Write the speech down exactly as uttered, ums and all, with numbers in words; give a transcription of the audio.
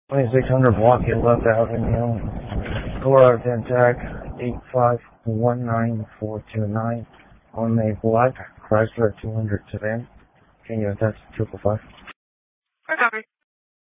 twenty-six hundred block of Left Avenue, Colorado Tag eight five one nine four two nine on a black Chrysler two hundred sedan. Can you attach triple five? I copy.